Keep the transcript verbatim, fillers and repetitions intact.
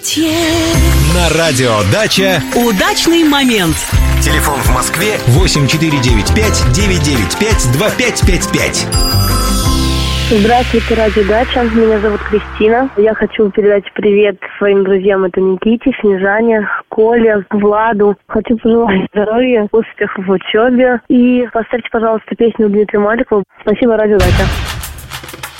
На радио «Дача» удачный момент. Телефон в Москве восемь четыре девять пять девять девять пять два пять пять пять. Здравствуйте, радио «Дача». Меня зовут Кристина. Я хочу передать привет своим друзьям. Это Никите, Снежане, Коле, Владу. Хочу пожелать здоровья, успехов в учебе. И поставьте, пожалуйста, песню Дмитрия Маликова. Спасибо, радио «Дача».